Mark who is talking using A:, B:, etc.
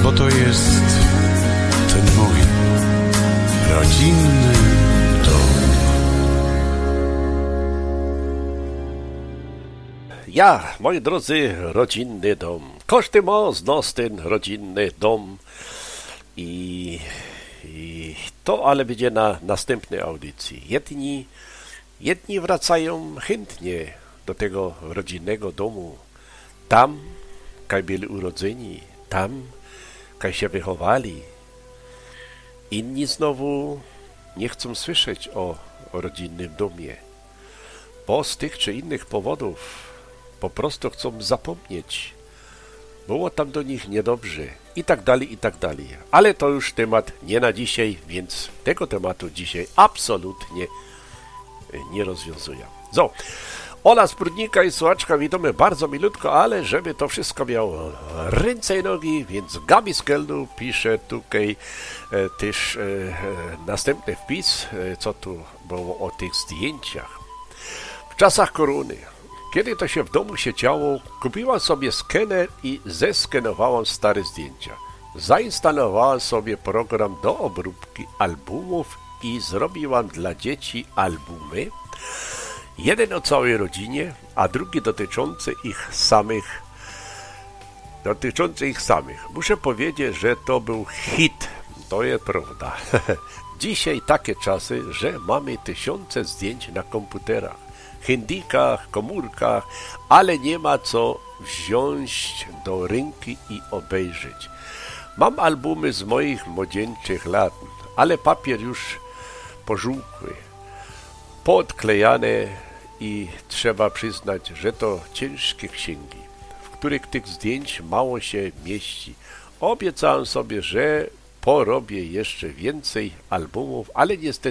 A: bo to jest ten mój rodzinny dom.
B: Ja, moi drodzy, rodzinny dom. Każdy ma z nas ten rodzinny dom i to ale będzie na następnej audycji. Jedni wracają chętnie do tego rodzinnego domu, tam, kaj byli urodzeni, tam, kaj się wychowali. Inni znowu nie chcą słyszeć o rodzinnym domie, bo z tych czy innych powodów po prostu chcą zapomnieć. Było tam do nich niedobrze i tak dalej, i tak dalej. Ale to już temat nie na dzisiaj, więc tego tematu dzisiaj absolutnie nie rozwiązuję. So, Ola z Prudnika i słuchaczka witamy bardzo milutko, ale żeby to wszystko miało ręce i nogi, więc Gabi z Keldu pisze tutaj też następny wpis, co tu było o tych zdjęciach. W czasach korony, kiedy to się w domu siedziało, kupiłam sobie skener i zeskenowałam stare zdjęcia. Zainstalowałam sobie program do obróbki albumów i zrobiłam dla dzieci albumy. Jeden o całej rodzinie, a drugi dotyczący ich samych. Muszę powiedzieć, że to był hit. To jest prawda. Dzisiaj takie czasy, że mamy tysiące zdjęć na komputerach, handykach, komórkach, ale nie ma co wziąć do ręki i obejrzeć. Mam albumy z moich młodzieńczych lat, ale papier już pożółkły, poodklejane i trzeba przyznać, że to ciężkie księgi, w których tych zdjęć mało się mieści. Obiecałem sobie, że porobię jeszcze więcej albumów, ale niestety